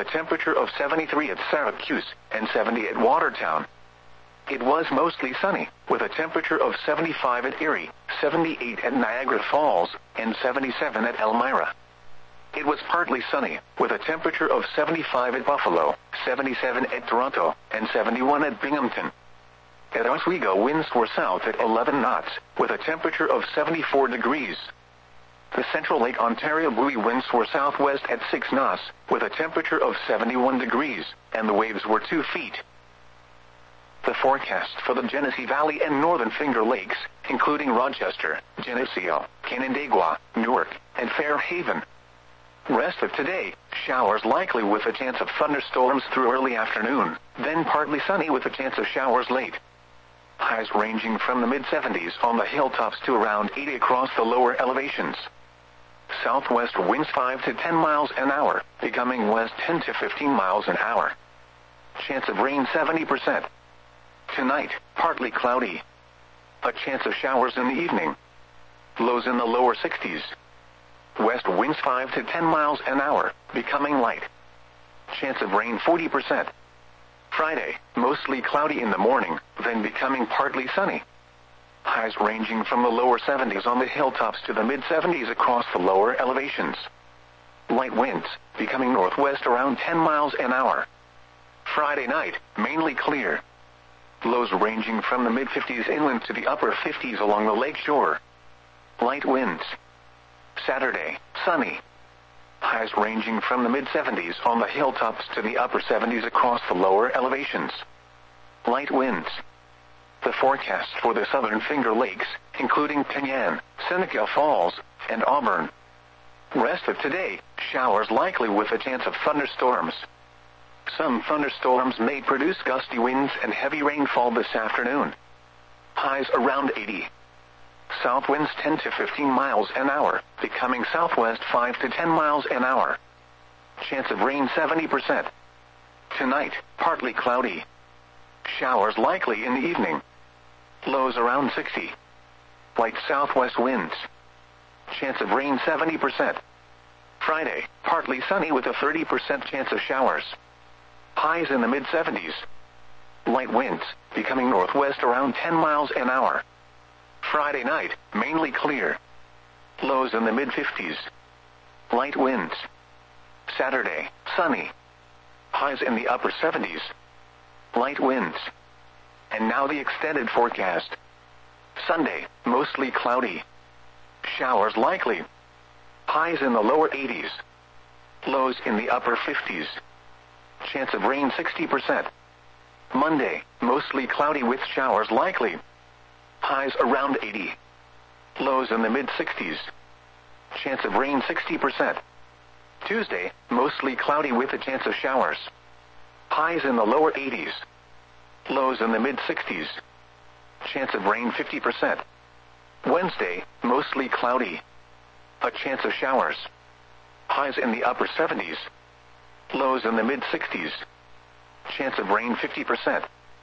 temperature of 73 at Syracuse and 70 at Watertown. It was mostly sunny, with a temperature of 75 at Erie, 78 at Niagara Falls, and 77 at Elmira. It was partly sunny, with a temperature of 75 at Buffalo, 77 at Toronto, and 71 at Binghamton. At Oswego, winds were south at 11 knots, with a temperature of 74 degrees. The Central Lake Ontario buoy winds were southwest at 6 knots, with a temperature of 71 degrees, and the waves were 2 feet. The forecast for the Genesee Valley and Northern Finger Lakes, including Rochester, Geneseo, Canandaigua, Newark, and Fairhaven. Rest of today, showers likely with a chance of thunderstorms through early afternoon, then partly sunny with a chance of showers late. Highs ranging from the mid-70s on the hilltops to around 80 across the lower elevations. Southwest winds 5 to 10 miles an hour, becoming west 10 to 15 miles an hour. Chance of rain 70%. Tonight, partly cloudy. A chance of showers in the evening. Lows in the lower 60s. West winds 5 to 10 miles an hour, becoming light. Chance of rain 40%. Friday, mostly cloudy in the morning, then becoming partly sunny. Highs ranging from the lower 70s on the hilltops to the mid-70s across the lower elevations. Light winds, becoming northwest around 10 miles an hour. Friday night, mainly clear. Lows ranging from the mid-50s inland to the upper 50s along the lake shore. Light winds. Saturday, sunny. Highs ranging from the mid-70s on the hilltops to the upper 70s across the lower elevations. Light winds. The forecast for the Southern Finger Lakes, including Penyan, Seneca Falls, and Auburn. Rest of today, showers likely with a chance of thunderstorms. Some thunderstorms may produce gusty winds and heavy rainfall this afternoon. Highs around 80. South winds 10 to 15 miles an hour, becoming southwest 5 to 10 miles an hour. Chance of rain 70%. Tonight, partly cloudy. Showers likely in the evening. Lows around 60. Light southwest winds. Chance of rain 70%. Friday, partly sunny with a 30% chance of showers. Highs in the mid-70s. Light winds, becoming northwest around 10 miles an hour. Friday night, mainly clear. Lows in the mid-50s. Light winds. Saturday, sunny. Highs in the upper 70s. Light winds. And now the extended forecast. Sunday, mostly cloudy. Showers likely. Highs in the lower 80s. Lows in the upper 50s. Chance of rain 60%. Monday, mostly cloudy with showers likely. Highs around 80. Lows in the mid-60s. Chance of rain 60%. Tuesday, mostly cloudy with a chance of showers. Highs in the lower 80s. Lows in the mid-60s. Chance of rain 50%. Wednesday, mostly cloudy. A chance of showers. Highs in the upper 70s. Lows in the mid-60s. Chance of rain 50%.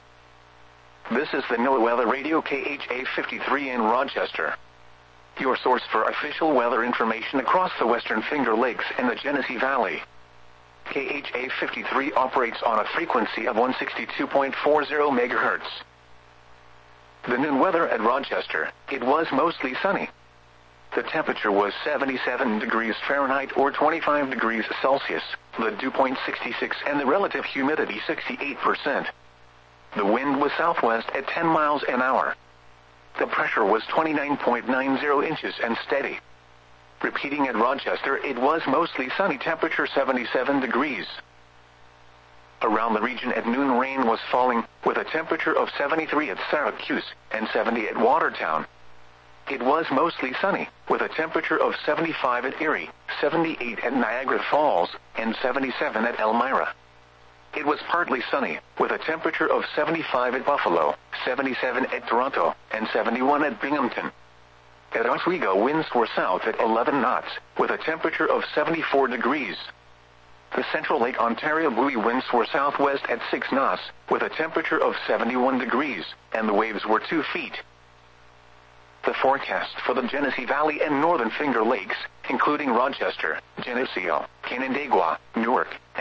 This is the NOAA Weather Radio KHA 53 in Rochester. Your source for official weather information across the Western Finger Lakes and the Genesee Valley. KHA 53 operates on a frequency of 162.40 MHz. The noon weather at Rochester, it was mostly sunny. The temperature was 77 degrees Fahrenheit or 25 degrees Celsius, the dew point 66 and the relative humidity 68%. The wind was southwest at 10 miles an hour. The pressure was 29.90 inches and steady. Repeating at Rochester, it was mostly sunny, temperature 77 degrees. Around the region at noon, rain was falling, with a temperature of 73 at Syracuse and 70 at Watertown. It was mostly sunny, with a temperature of 75 at Erie, 78 at Niagara Falls, and 77 at Elmira. It was partly sunny, with a temperature of 75 at Buffalo, 77 at Toronto, and 71 at Binghamton. At Oswego, winds were south at 11 knots, with a temperature of 74 degrees. The Central Lake Ontario buoy winds were southwest at 6 knots, with a temperature of 71 degrees, and the waves were 2 feet. The forecast for the Genesee Valley and Northern Finger Lakes, including Rochester, Geneseo, Canandaigua, Newark,